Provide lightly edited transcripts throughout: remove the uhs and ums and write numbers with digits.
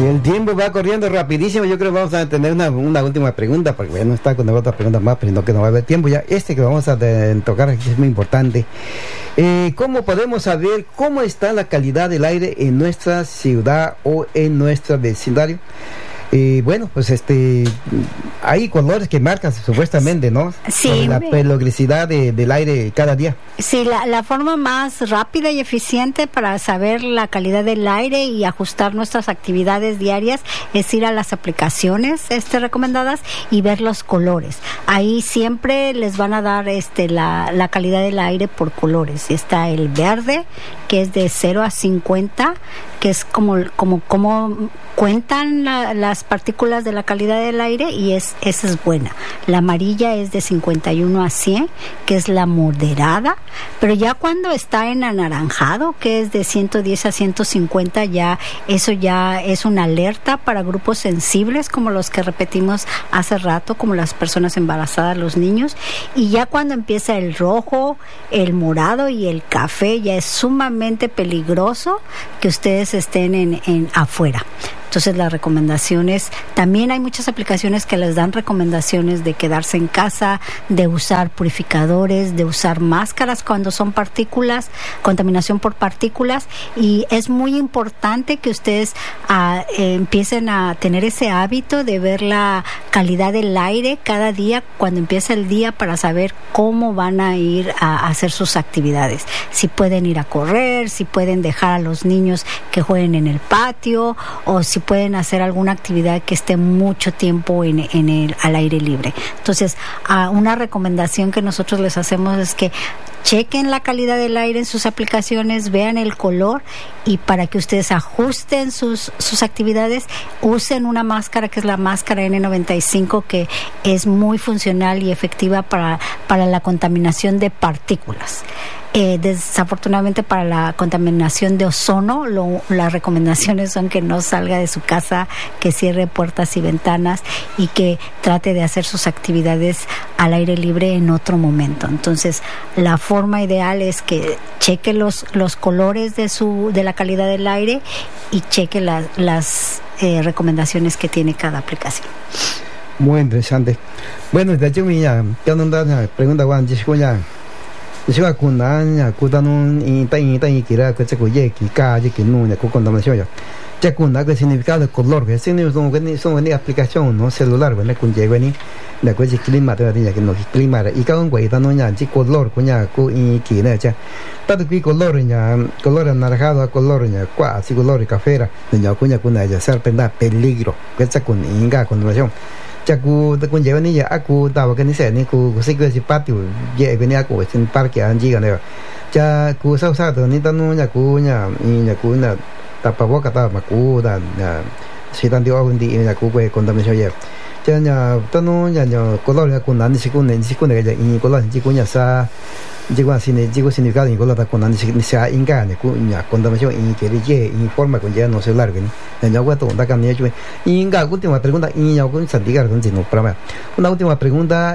El tiempo va corriendo rapidísimo. Yo creo que vamos a tener una última pregunta, porque ya no está con otras preguntas más, pero no, que no va a haber tiempo ya. Que vamos a tocar aquí es muy importante. ¿Cómo podemos saber cómo está la calidad del aire en nuestra ciudad o en nuestro vecindario? Bueno, pues hay colores que marcan supuestamente, ¿no? Sí. La peligrosidad del aire cada día. Sí, la forma más rápida y eficiente para saber la calidad del aire y ajustar nuestras actividades diarias es ir a las aplicaciones recomendadas y ver los colores. Ahí siempre les van a dar la calidad del aire por colores. Está el verde, que es de 0 a 50, que es como cuentan las partículas de la calidad del aire, y esa es buena. La amarilla es de 51 a 100, que es la moderada, pero ya cuando está en anaranjado, que es de 110 a 150, eso ya es una alerta para grupos sensibles, como los que repetimos hace rato, como las personas embarazadas, los niños. Y ya cuando empieza el rojo, el morado y el café, ya es sumamente peligroso que ustedes estén en afuera. Entonces las recomendaciones, también hay muchas aplicaciones que les dan recomendaciones de quedarse en casa, de usar purificadores, de usar máscaras cuando son partículas, contaminación por partículas, y es muy importante que ustedes empiecen a tener ese hábito de ver la calidad del aire cada día cuando empieza el día, para saber cómo van a ir a hacer sus actividades. Si pueden ir a correr, si pueden dejar a los niños que jueguen en el patio, o si pueden hacer alguna actividad que esté mucho tiempo al aire libre. Entonces, una recomendación que nosotros les hacemos es que chequen la calidad del aire en sus aplicaciones, vean el color, y para que ustedes ajusten sus actividades, usen una máscara que es la máscara N95, que es muy funcional y efectiva para la contaminación de partículas. Desafortunadamente, para la contaminación de ozono, las recomendaciones son que no salga de su casa, que cierre puertas y ventanas y que trate de hacer sus actividades al aire libre en otro momento. Entonces, la forma ideal es que cheque los colores de la calidad del aire y cheque las recomendaciones que tiene cada aplicación. Muy interesante. Bueno, de hecho, ya no da pregunta Juan, Yo kunanya kutanun y kira que se cuye que calle que no ya contaminación ya. Ya kuna que significado de color, que son una aplicación no celular, bueno, con llega ni la cosa clima de que no clima y cada un güey tan ya chi color kunya ku y kira ya. Tanto que color anaranjado, color ya casi color café, ya kunya ya serpenta peligro, que se con inga contaminación. Chaku te con lleva ni ya aku tahu que ni se ni ku sí que si patio ye que ni aku en parque anji kan ya ya ku sao ni tanu ya ku na tapaboca ta maku dan si tan dio un día ya ku que contaminación ya ya tanu ya color ya ku nan si ku ne ya y color si ku ya sa digo significado y color ta ku nan si se inga ni ku ya contaminación y que ye informa con ya no celular que ni ya guato da kan ya inga última pregunta y ya con santigar con no para una última pregunta,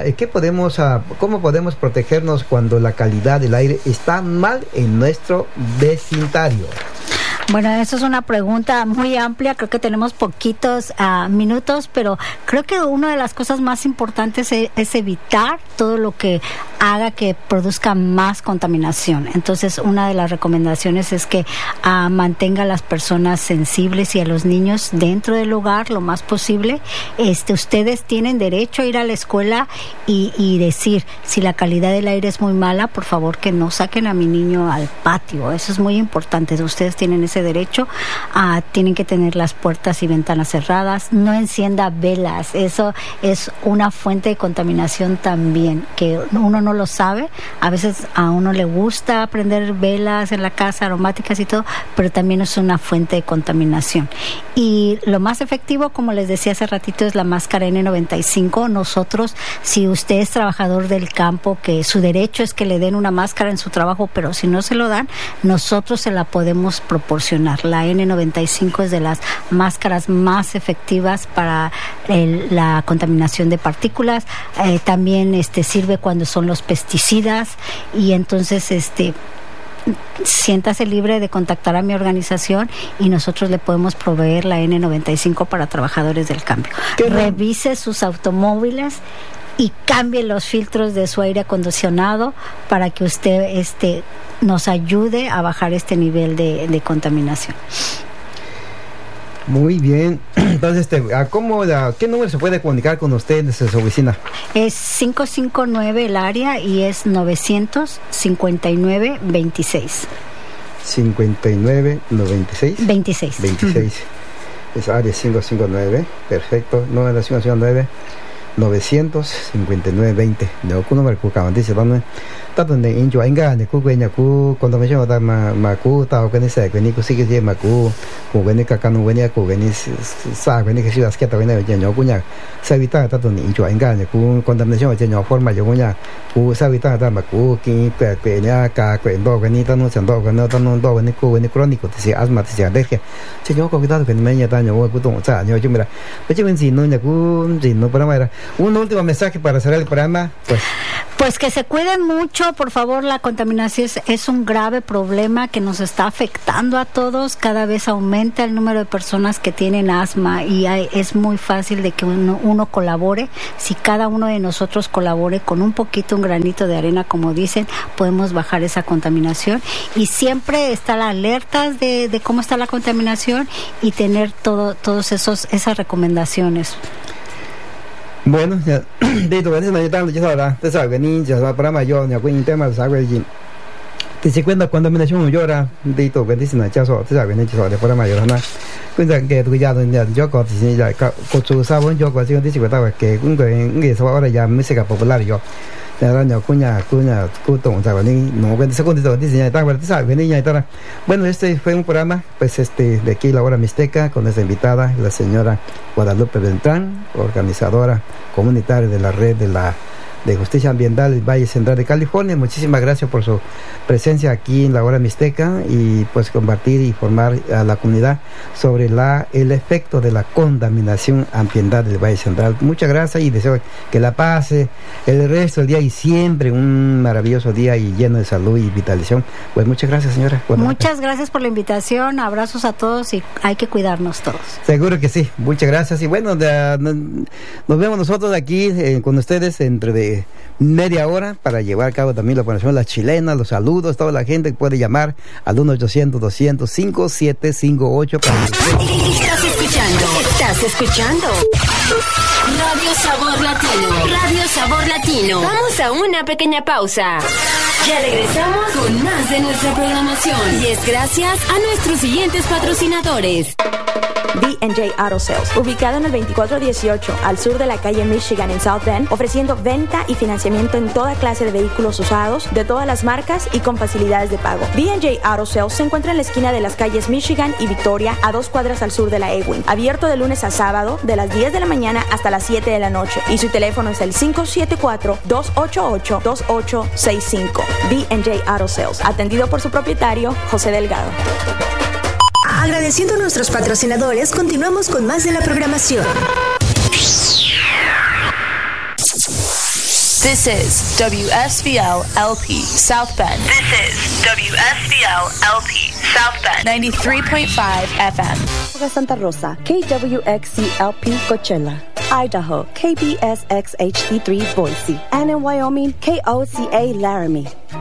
¿cómo podemos protegernos cuando la calidad del aire está mal en nuestro vecindario? Bueno, eso es una pregunta muy amplia. Creo que tenemos poquitos minutos, pero creo que una de las cosas más importantes es evitar todo lo que haga que produzca más contaminación. Entonces, una de las recomendaciones es que mantenga a las personas sensibles y a los niños dentro del hogar lo más posible. Ustedes tienen derecho a ir a la escuela y decir, si la calidad del aire es muy mala, por favor que no saquen a mi niño al patio. Eso es muy importante. Ustedes tienen ese derecho. Tienen que tener las puertas y ventanas cerradas. No encienda velas. Eso es una fuente de contaminación también, que uno no lo sabe. A veces a uno le gusta prender velas en la casa, aromáticas y todo, pero también es una fuente de contaminación. Y lo más efectivo, como les decía hace ratito, es la máscara N95. Nosotros, si usted es trabajador del campo, que su derecho es que le den una máscara en su trabajo, pero si no se lo dan, nosotros se la podemos proporcionar. La N95 es de las máscaras más efectivas para la contaminación de partículas. También sirve cuando son los pesticidas, y entonces siéntase libre de contactar a mi organización y nosotros le podemos proveer la N95 para trabajadores del cambio. Revise sus automóviles y cambie los filtros de su aire acondicionado para que usted nos ayude a bajar este nivel de contaminación. Muy bien. Entonces, ¿qué número se puede comunicar con usted desde su oficina? Es 559 el área y es 959-26. 59-96. 26. Es área 559. Perfecto. 959 959-20. No, ku número ku ka dice dónde tanto de injo enga de ku güeña ku contaminación da ma ku ta que ni se que ni ku sigue de ma ku güeña ka kanu güeña ku güeña sa güeña que ciudad que ta güeña ya no kuña se evita tanto de injo enga de ku contaminación ya no forma yo güeña ku se evita da ma ku que nya ka que do que ni ta no se do que no ta no do que ku güeña crónico te asma te alergia se yo ko cuidado que ni me ya ta yo ku tong cha yo mira pues yo si no ya ku si no para mira un último mensaje para cerrar el programa, pues que se cuiden mucho, por favor. La contaminación es un grave problema que nos está afectando a todos. Cada vez aumenta el número de personas que tienen asma y es muy fácil de que uno colabore. Si cada uno de nosotros colabore con un granito de arena, como dicen, podemos bajar esa contaminación y siempre estar alertas de cómo está la contaminación y tener todos esas recomendaciones. Bueno, ya de todo eso me dan yo ahora, te sabes que ni ya para mayor, ya con tema sabe que te se cuenta cuando me nació llora de todo que dice na chaso, te sabes que ni chaso de para mayor na. Cuenta que tu ya yo con dice ya con su sabón yo con dice que un que ahora ya música popular yo. Ya no cuña cutón, ¿sabes? No, cuando se cuenta dice ya está, ¿sabes? Niña está. Bueno, este fue un programa pues de aquí La Hora Mixteca con esta invitada, la señora Guadalupe Beltrán, organizadora comunitaria de la red de Justicia Ambiental del Valle Central de California. Muchísimas gracias por su presencia aquí en La Hora Mixteca y pues compartir y informar a la comunidad sobre el efecto de la contaminación ambiental del Valle Central. Muchas gracias y deseo que la pase el resto del día y siempre un maravilloso día y lleno de salud y vitalización. Pues muchas gracias, señora. Muchas gracias por la invitación, abrazos a todos y hay que cuidarnos todos. Seguro que sí, muchas gracias y bueno, nos vemos nosotros aquí con ustedes entre de media hora para llevar a cabo también la operación La Chilena, los saludos, toda la gente que puede llamar al 1-800-200-5758 para... Estás escuchando Radio Sabor Latino. Radio Sabor Latino. Vamos a una pequeña pausa. Ya regresamos con más de nuestra programación. Y es gracias a nuestros siguientes patrocinadores. B&J Auto Sales, ubicado en el 2418 al sur de la calle Michigan en South Bend, ofreciendo venta y financiamiento en toda clase de vehículos usados, de todas las marcas y con facilidades de pago. B&J Auto Sales se encuentra en la esquina de las calles Michigan y Victoria, a 2 cuadras al sur de la Ewing, abierto de lunes a sábado, de las 10 de la mañana hasta las 7 de la noche, y su teléfono es el 574-288-2865. B&J Auto Sales, atendido por su propietario, José Delgado. Agradeciendo a nuestros patrocinadores, continuamos con más de la programación. This is WSVL LP South Bend. This is WSVL LP South Bend. 93.5 FM. Santa Rosa, KWXC-LP Coachella. Idaho, KBSX HD3 Boise. And in Wyoming, KOCA Laramie.